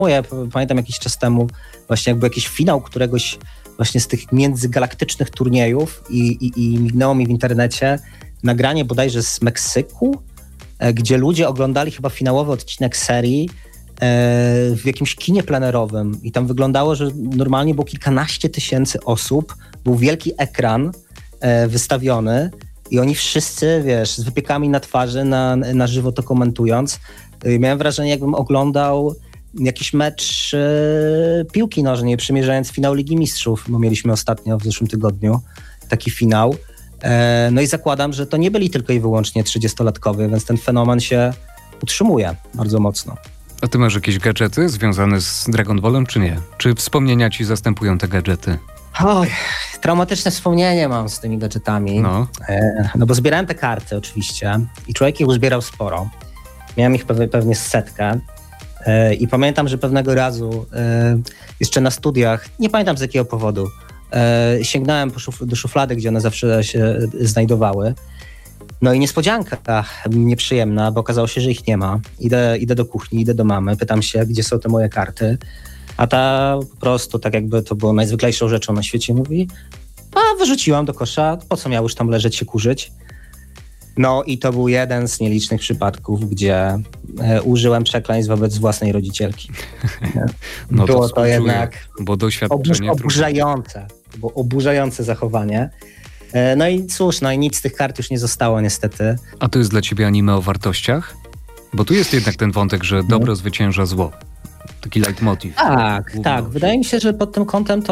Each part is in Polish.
Pamiętam jakiś czas temu właśnie jakby jakiś finał któregoś właśnie z tych międzygalaktycznych turniejów i mignęło mi w internecie nagranie bodajże z Meksyku, gdzie ludzie oglądali chyba finałowy odcinek serii w jakimś kinie plenerowym i tam wyglądało, że normalnie było kilkanaście tysięcy osób, był wielki ekran wystawiony i oni wszyscy, wiesz, z wypiekami na twarzy, na żywo to komentując. Miałem wrażenie, jakbym oglądał jakiś mecz piłki nożnej, przymierzając finał Ligi Mistrzów, bo mieliśmy ostatnio w zeszłym tygodniu taki finał. No i zakładam, że to nie byli tylko i wyłącznie 30-latkowie, więc ten fenomen się utrzymuje bardzo mocno. A ty masz jakieś gadżety związane z Dragon Ballem, czy nie? Czy wspomnienia ci zastępują te gadżety? Oj, traumatyczne wspomnienie mam z tymi gadżetami. No bo zbierałem te karty oczywiście i człowiek ich uzbierał sporo. Miałem ich pewnie 100. I pamiętam, że pewnego razu jeszcze na studiach, nie pamiętam z jakiego powodu, sięgnąłem do szuflady, gdzie one zawsze się znajdowały. No i niespodzianka nieprzyjemna, bo okazało się, że ich nie ma. Idę do kuchni, idę do mamy, pytam się, gdzie są te moje karty. A ta po prostu, tak jakby to było najzwyklejszą rzeczą na świecie, mówi: a wyrzuciłam do kosza, po co miał już tam leżeć się kurzyć? No i to był jeden z nielicznych przypadków, gdzie użyłem przekleństw wobec własnej rodzicielki. No było to jednak bo doświadczenie oburzające. To było oburzające zachowanie. No i cóż, no i nic z tych kart już nie zostało niestety. A to jest dla ciebie anime o wartościach? Bo tu jest jednak ten wątek, że dobro zwycięża zło. Taki leitmotiv. Tak. Wydaje mi się, że pod tym kątem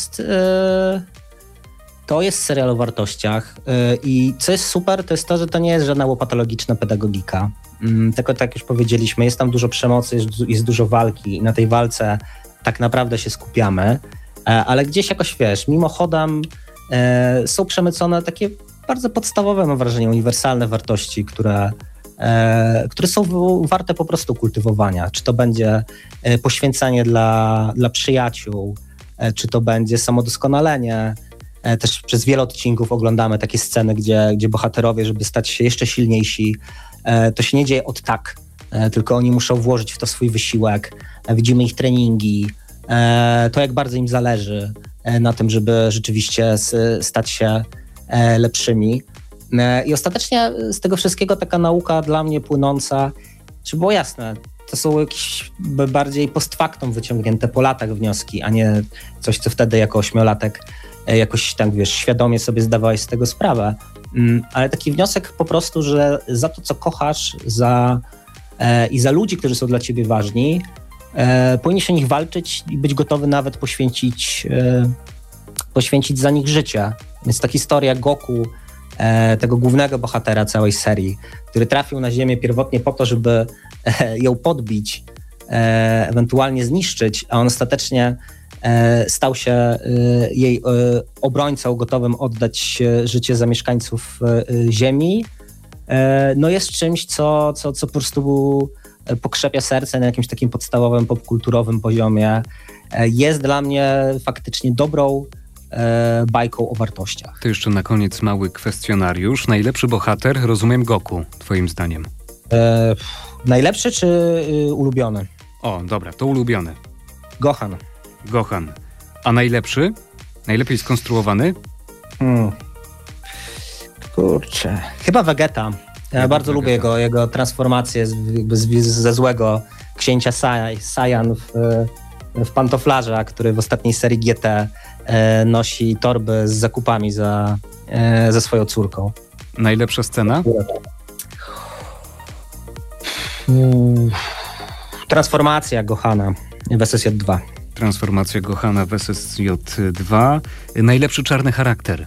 to jest serial o wartościach. I co jest super, to jest to, że to nie jest żadna łopatologiczna pedagogika. Tylko tak jak już powiedzieliśmy, jest tam dużo przemocy, jest dużo walki i na tej walce tak naprawdę się skupiamy. Ale gdzieś jakoś, wiesz, mimochodem są przemycone takie bardzo podstawowe, mam wrażenie, uniwersalne wartości, które są warte po prostu kultywowania. Czy to będzie poświęcenie dla przyjaciół, czy to będzie samodoskonalenie. Też przez wiele odcinków oglądamy takie sceny, gdzie bohaterowie, żeby stać się jeszcze silniejsi, to się nie dzieje od tak, tylko oni muszą włożyć w to swój wysiłek. Widzimy ich treningi, to jak bardzo im zależy na tym, żeby rzeczywiście stać się lepszymi. I ostatecznie z tego wszystkiego taka nauka dla mnie płynąca, żeby było jasne, to są jakieś bardziej post factum wyciągnięte po latach wnioski, a nie coś, co wtedy jako 8-latek jakoś tak, wiesz, świadomie sobie zdawałeś z tego sprawę. Ale taki wniosek po prostu, że za to, co kochasz i za ludzi, którzy są dla ciebie ważni, powinieneś o nich walczyć i być gotowy nawet poświęcić za nich życie. Więc ta historia Goku, tego głównego bohatera całej serii, który trafił na Ziemię pierwotnie po to, żeby ją podbić, ewentualnie zniszczyć, a on ostatecznie stał się jej obrońcą, gotowym oddać życie za mieszkańców Ziemi, no jest czymś, co po prostu pokrzepia serce na jakimś takim podstawowym, popkulturowym poziomie. Jest dla mnie faktycznie dobrą bajką o wartościach. To jeszcze na koniec mały kwestionariusz. Najlepszy bohater, rozumiem, Goku, twoim zdaniem. Najlepszy czy ulubiony? O, dobra, to ulubiony. Gohan. A najlepszy? Najlepiej skonstruowany? Kurczę. Chyba Vegeta. Ja bardzo lubię jego transformację ze złego księcia Saiyan w pantoflarza, który w ostatniej serii GT nosi torby z zakupami ze swoją córką. Najlepsza scena? Transformacja Gohana w SSJ2. Transformacja Gohana w SSJ2. Najlepszy czarny charakter?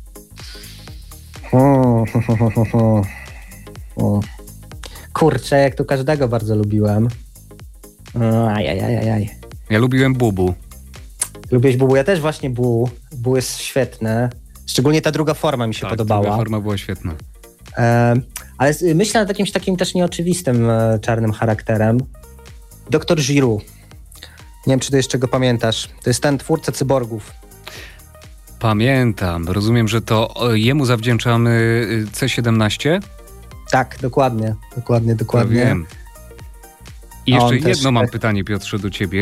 Kurczę, jak tu każdego bardzo lubiłem. Ajajajaj. Ja lubiłem Bubu. Lubiłeś Bubu? Ja też właśnie Bubu. Bubu jest świetny. Szczególnie ta druga forma mi się podobała. Druga forma była świetna. Ale myślę nad jakimś takim też nieoczywistym czarnym charakterem. Doktor Giru. Nie wiem, czy ty jeszcze go pamiętasz. To jest ten twórca cyborgów. Pamiętam. Rozumiem, że to jemu zawdzięczamy C-17? Tak, dokładnie. To wiem. I jeszcze On też- jedno mam pytanie, Piotrze, do ciebie.